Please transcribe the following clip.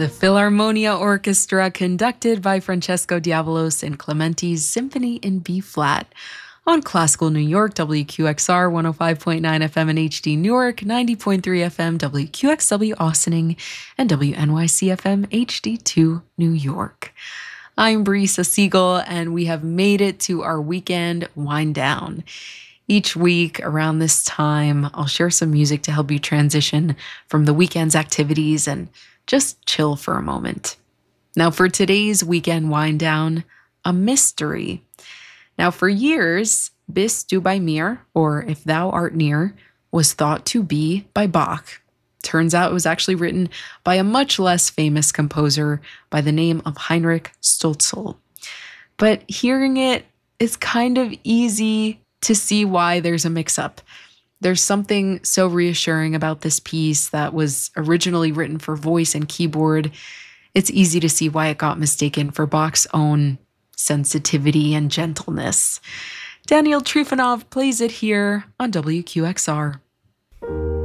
The Philharmonia Orchestra, conducted by Francesco Diavolos and Clementi's Symphony in B-flat. On Classical New York, WQXR 105.9 FM in HD Newark, 90.3 FM WQXW Austining, and WNYC FM HD2 New York. I'm Barisa Siegel, and we have made it to our weekend wind down. Each week around this time, I'll share some music to help you transition from the weekend's activities and just chill for a moment. Now, for today's weekend wind down, a mystery. Now, for years, Bist du bei mir, or If Thou Art Near, was thought to be by Bach. Turns out it was actually written by a much less famous composer by the name of Heinrich Stölzl. But hearing it, it's kind of easy to see why there's a mix-up. There's something so reassuring about this piece that was originally written for voice and keyboard. It's easy to see why it got mistaken for Bach's own sensitivity and gentleness. Daniel Trifonov plays it here on WQXR.